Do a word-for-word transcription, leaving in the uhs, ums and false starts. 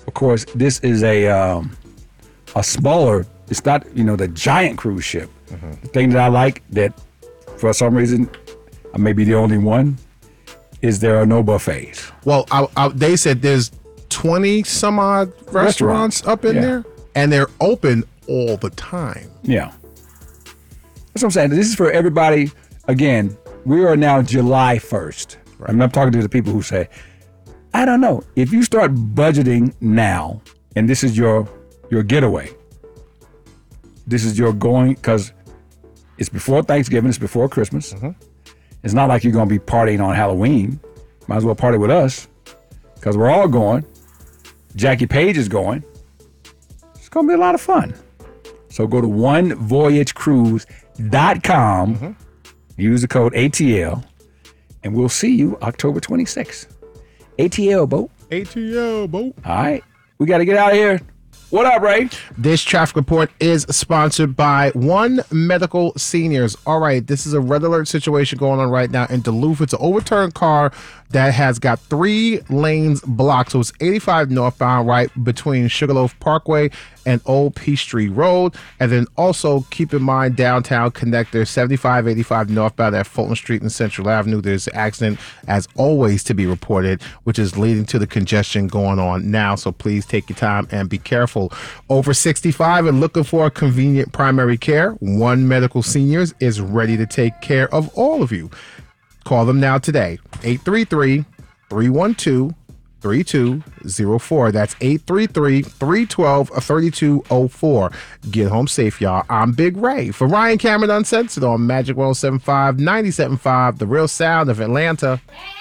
of course, this is a um, a smaller. It's not, you know, the giant cruise ship. Mm-hmm. The thing that I like that, for some reason, I may be the only one, is there are no buffets. Well, I, I, they said there's twenty some odd restaurants, restaurants. up in yeah. there, and they're open all the time. Yeah. That's what I'm saying. This is for everybody. Again, we are now July first. Right. I mean, I'm talking to the people who say, I don't know. If you start budgeting now, and this is your your getaway, this is your going, because it's before Thanksgiving, it's before Christmas. Mm-hmm. It's not like you're going to be partying on Halloween. Might as well party with us, because we're all going. Jackie Page is going. It's going to be a lot of fun. So go to one voyage cruise dot com, mm-hmm. use the code A T L, and we'll see you October twenty-sixth. A T L, boat. A T L, boat. All right. We got to get out of here. What up, Ray? This traffic report is sponsored by One Medical Seniors. All right, this is a red alert situation going on right now in Duluth. It's an overturned car that has got three lanes blocked. So it's eighty-five northbound, right between Sugarloaf Parkway and Old Peachtree Road. And then also keep in mind downtown connector seventy-five eighty-five northbound at Fulton Street and Central Avenue. There's an accident, as always, to be reported, which is leading to the congestion going on now. So please take your time and be careful. Over sixty-five and looking for convenient primary care, One Medical Seniors is ready to take care of all of you. Call them now today, eight three three, three one two, three two zero four. That's eight three three, three one two, three two zero four. Get home safe, y'all. I'm Big Ray. For Ryan Cameron Uncensored on Magic one oh seven point five, ninety-seven point five, The Real Sound of Atlanta.